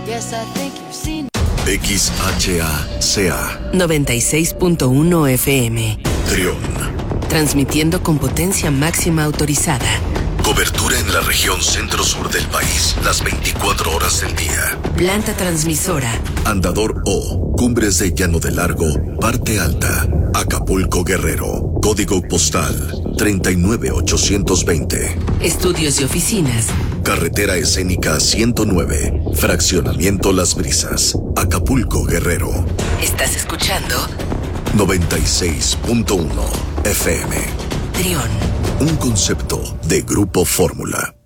Yes, I think you've seen. XHACA 96.1 FM. Trión. Transmitiendo con potencia máxima autorizada. Cobertura en la región centro-sur del país, las 24 horas del día. Planta transmisora. Andador O, Cumbres de Llano de Largo, Parte Alta, Acapulco, Guerrero. Código postal 39820. Estudios y oficinas. Carretera Escénica 109, Fraccionamiento Las Brisas, Acapulco, Guerrero. ¿Estás escuchando? 96.1 FM. Trión. Un concepto de Grupo Fórmula.